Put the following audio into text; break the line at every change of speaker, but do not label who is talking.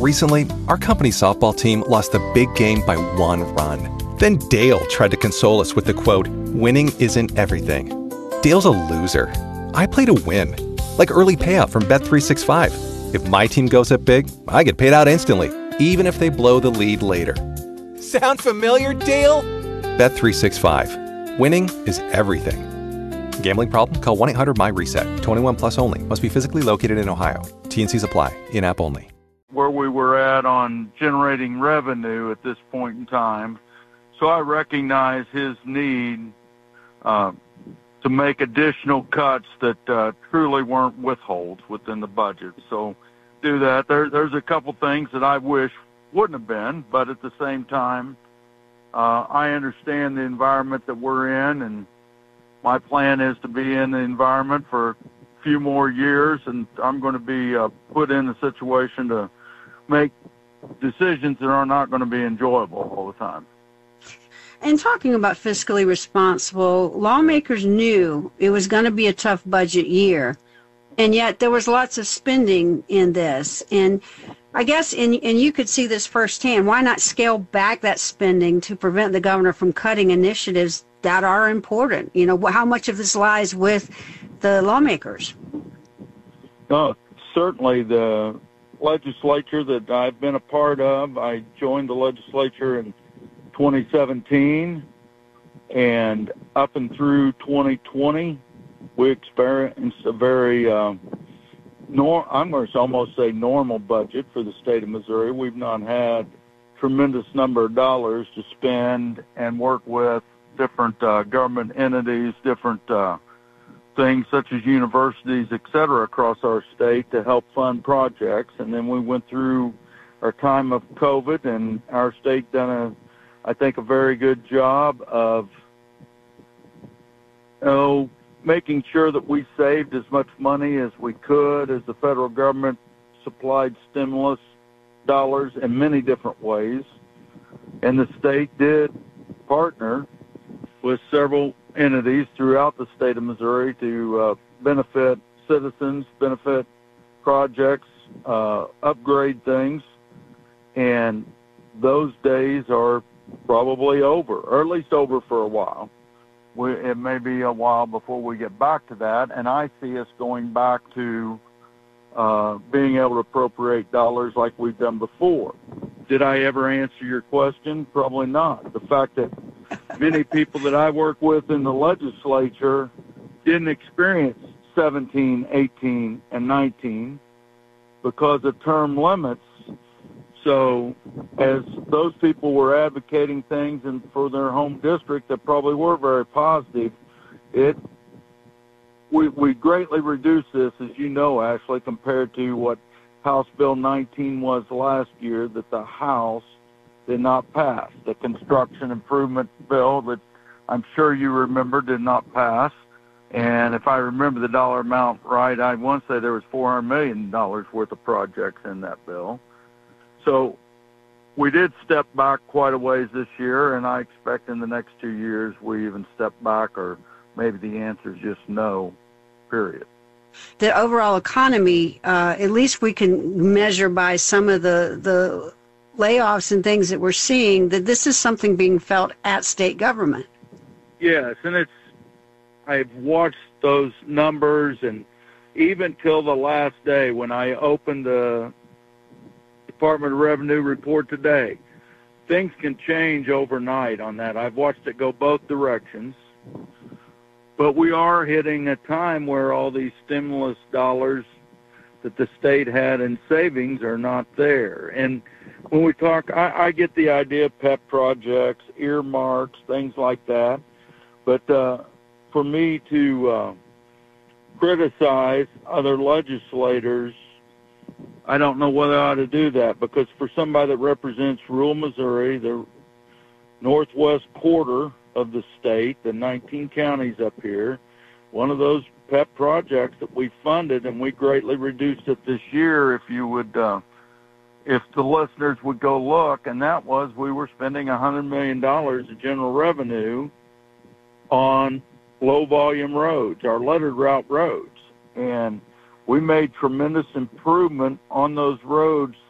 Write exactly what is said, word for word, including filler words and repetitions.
Recently, our company softball team lost a big game by one run. Then Dale tried to console us with the quote, "Winning isn't everything." Dale's a loser. I play to win. Like early payout from Bet three sixty-five. If my team goes up big, I get paid out instantly, even if they blow the lead later. Sound familiar, Dale? Bet three sixty-five. Winning is everything. Gambling problem? Call one eight hundred M Y reset. twenty-one plus only. Must be physically located in Ohio. T and Cs apply. In-app only.
Where we were at on generating revenue at this point in time. So I recognize his need uh, to make additional cuts that uh, truly weren't withholds within the budget. So do that. There, there's a couple things that I wish wouldn't have been, but at the same time, uh, I understand the environment that we're in, and my plan is to be in the environment for a few more years, and I'm going to be uh, put in a situation to make decisions that are not going to be enjoyable all the time.
And talking about fiscally responsible, lawmakers knew it was going to be a tough budget year, and yet there was lots of spending in this. And I guess, and, and you could see this firsthand, why not scale back that spending to prevent the governor from cutting initiatives that are important? You know, how much of this lies with the lawmakers?
No, certainly the legislature that I've been a part of, I joined the legislature in twenty seventeen, and up and through twenty twenty, we experienced a very, uh, nor- I'm going to almost say normal budget for the state of Missouri. We've not had tremendous number of dollars to spend and work with different uh, government entities, different uh, things such as universities, et cetera, across our state to help fund projects. And then we went through our time of COVID, and our state done a I think a very good job of, you know, making sure that we saved as much money as we could as the federal government supplied stimulus dollars in many different ways. And the state did partner with several entities throughout the state of Missouri to uh, benefit citizens, benefit projects, uh, upgrade things. And those days are probably over, or at least over for a while. We, it may be a while before we get back to that, and I see us going back to uh, being able to appropriate dollars like we've done before. Did I ever answer your question? Probably not. The fact that many people that I work with in the legislature didn't experience seventeen, eighteen, and nineteen because of term limits. So as those people were advocating things and for their home district that probably were very positive, it we we greatly reduced this, as you know, Ashley, compared to what House Bill nineteen was last year that the House did not pass. The construction improvement bill that I'm sure you remember did not pass. And if I remember the dollar amount right, I want to say there was four hundred million dollars worth of projects in that bill. So we did step back quite a ways this year, and I expect in the next two years we even step back, or maybe the answer is just no, period.
The overall economy, uh, at least we can measure by some of the, the layoffs and things that we're seeing, that this is something being felt at state government.
Yes, and it's, I've watched those numbers, and even till the last day when I opened the Department of Revenue report today, things can change overnight on that. I've watched it go both directions, but we are hitting a time where all these stimulus dollars that the state had in savings are not there. And when we talk, I, I get the idea of PEP projects, earmarks, things like that, but uh, for me to uh, criticize other legislators, I don't know whether I ought to do that, because for somebody that represents rural Missouri, the northwest quarter of the state, the nineteen counties up here, one of those PEP projects that we funded, and we greatly reduced it this year, if you would, uh, if the listeners would go look, and that was we were spending one hundred million dollars of general revenue on low-volume roads, our lettered route roads, and we made tremendous improvement on those roads